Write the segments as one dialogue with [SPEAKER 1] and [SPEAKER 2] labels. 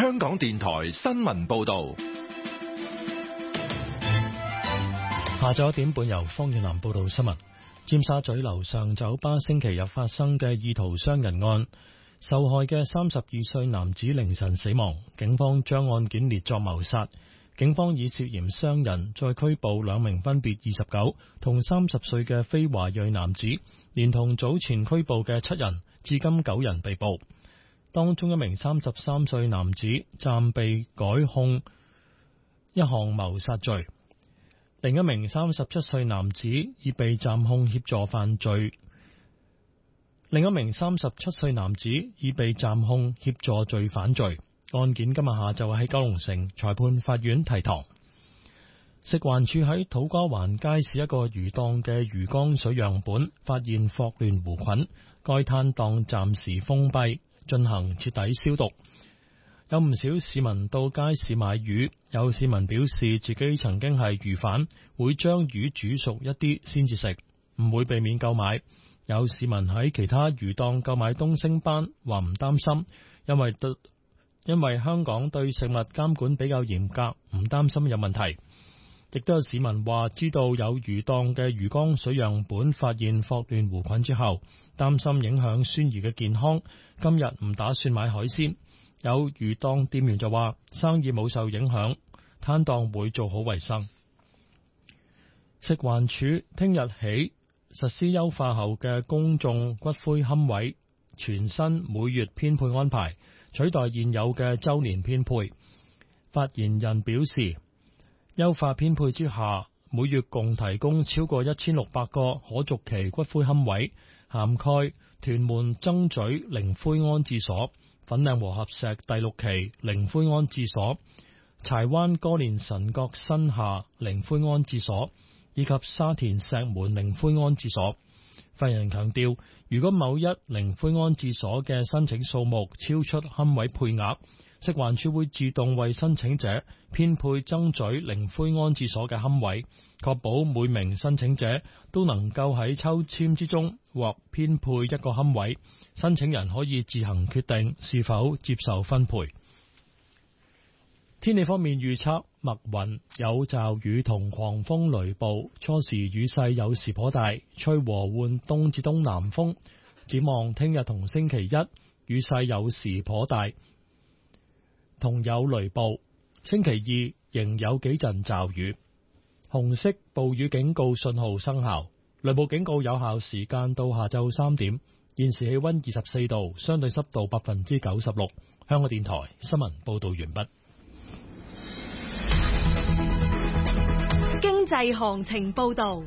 [SPEAKER 1] 香港電台新聞報道。
[SPEAKER 2] 下晝1點半由方遠南報道新聞。尖沙咀樓上酒吧星期日發生嘅意圖傷人案，受害嘅32歲男子凌晨死亡，警方將案件列作謀殺。警方以涉嫌傷人再拘捕2名分別29同30歲嘅非華裔男子，連同早前拘捕嘅7人，至今9人被捕。當中1名33歲男子暫被改控一項謀殺罪。另一名37歲男子已被暫控協助犯罪。另一名37歲男子已被暫控協助罪犯罪。案件今日下晝喺九龍城裁判法院提堂。食環署喺土瓜灣街市一個魚檔嘅魚缸水樣本發現霍亂弧菌，該攤檔暫時封閉，進行徹底消毒。有唔少市民到街市買魚，有市民表示自己曾經係魚販，會將魚煮熟一啲先至食，唔會避免購買。有市民喺其他魚檔購買東星斑，話唔擔心，因為香港對食物監管比較嚴格，唔擔心有問題。亦都有市民話知道有魚檔嘅魚缸水樣本發現霍亂弧菌之後，擔心影響孫兒嘅健康，今日唔打算買海鮮。有魚檔店員就話生意冇受影響，攤檔會做好衛生。食環署聽日起實施優化後嘅公眾骨灰龕位全新每月編配安排，取代現有嘅週年編配。發言人表示，優化編配之下，每月共提供超過1600個可續期骨灰龕位，涵蓋屯門曾咀靈灰安置所、粉嶺和合石第6期靈灰安置所、柴灣歌連臣角新廈靈灰安置所以及沙田石門靈灰安置所。發言人強調，如果某一靈灰安置所嘅申請數目超出龕位配額，食環署會自動為申請者編配曾咀靈灰安置所嘅龕位，確保每名申請者都能夠喺抽籤之中獲編配一個龕位。申請人可以自行決定是否接受分配。天氣方面預測，密雲有驟雨同狂風雷暴，初時雨勢有時頗大，吹和緩東至東南風。展望聽日同星期一，雨勢有時頗大，同有雷暴。星期二仍有幾陣驟雨。紅色暴雨警告信號生效，雷暴警告有效時間到下晝3點。現時氣溫24度，相對濕度96%。香港電台新聞報道完畢。
[SPEAKER 3] 經濟行情報道。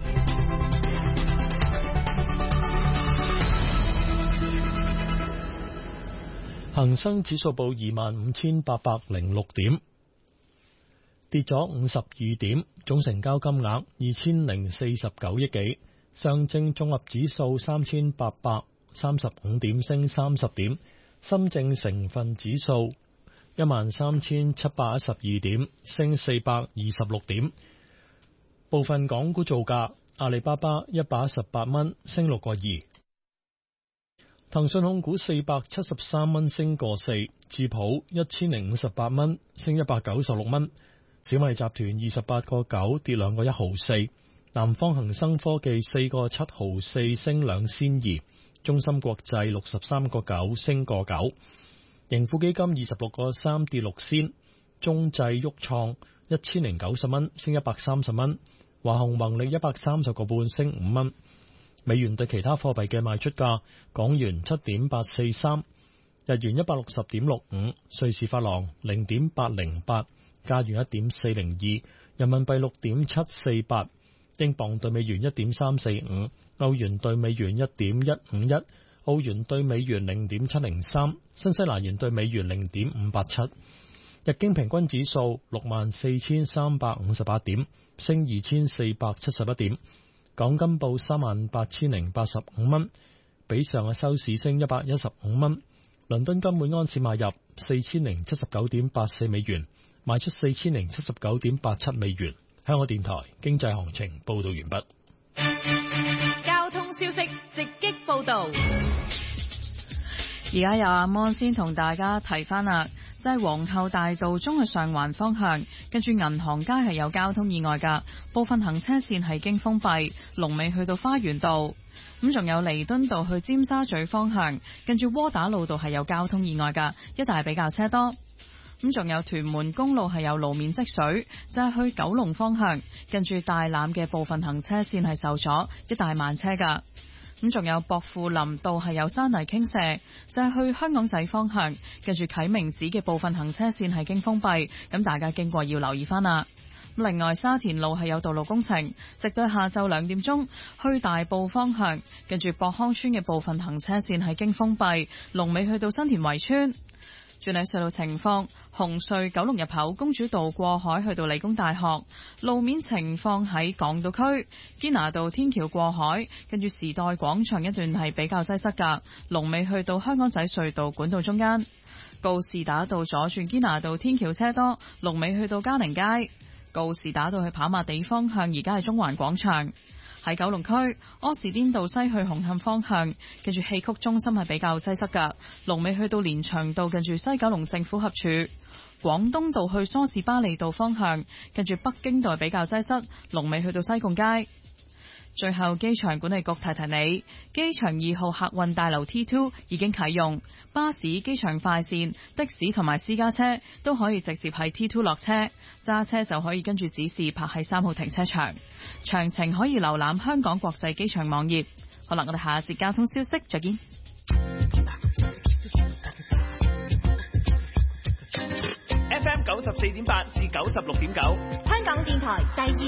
[SPEAKER 2] 恒生指數報25,806點，跌咗52點，總成交金額2049億幾。上證綜合指數3835點，升30點。深證成分指數13,712點，升426點。部分港股造價，阿里巴巴118蚊，升6個2。騰訊控股473蚊，升個4。智普1058蚊，升196蚊。小米集團28個9，跌2個1毫4。南方恒生科技4個7毫4，升2仙2。中芯國際63個9，升個9。盈富基金26個3，跌6仙。中製旭創1090蚊，升130蚊。華虹宏利130個半，升5蚊。美元對其他貨幣嘅賣出價：港元7.843，日元160.65，瑞士法郎0.808，加元1.402，人民幣6.748，英鎊對美元1.345，歐元對美元1.151，澳元對美元0.703，新西蘭元對美元0.587。日經平均指數64,358點，升2,471點。港金報38,085蚊，比上日收市升115蚊。倫敦金每盎司買入4079.84美元，賣出4079.87美元。香港電台經濟行情報道完畢。
[SPEAKER 3] 交通消息直擊報道。
[SPEAKER 4] 而家由阿摩先同大家提翻啦。 就係皇后大道中去上環方向，跟住銀行街係有交通意外㗎，部分行車線係經封閉，龍尾去到花園道。咁仲有彌敦道去尖沙咀方向，跟住窩打老道係有交通意外㗎，一帶比較車多。咁仲有屯門公路係有路面積水，就係去九龍方向，跟住大欖嘅部分行車線係受阻，一帶慢車㗎。咁仲有薄扶林道係有山泥傾瀉，就係去香港仔方向，跟住啟明寺嘅部分行車線係經封閉，咁大家經過要留意返啦。另外沙田路係有道路工程，直到下晝2點鐘，去大埔方向，跟住博康村嘅部分行車線係經封閉，龍尾去到新田圍村。轉睇隧道情況，紅隧九龍入口公主道過海去到理工大學，路面情況喺港島區堅拿道天橋過海，跟住時代廣場一段係比較擠塞㗎，龍尾去到香港仔隧道管道中間。告士打道左轉堅拿道天橋車多，龍尾去到嘉寧街。告士打道去跑馬地方向，而家係中環廣場。喺九龍區柯士甸道西去紅磡方向，跟住戲曲中心係比較擠塞㗎，龍尾去到連翔道近住西九龍政府合署。廣東道去梳士巴利道方向，跟住北京道比較擠塞，龍尾去到西貢街。最後，機場管理局提提你，機場2號客運大樓 T2 已經啟用，巴士、機場快線、的士同埋私家車都可以直接喺 T2 落車，揸車就可以跟住指示泊喺3號停車場。詳情可以瀏覽香港國際機場網頁。好啦，我哋下一節交通消息再見。
[SPEAKER 5] FM 94.8至96.9，
[SPEAKER 6] 香港電台第二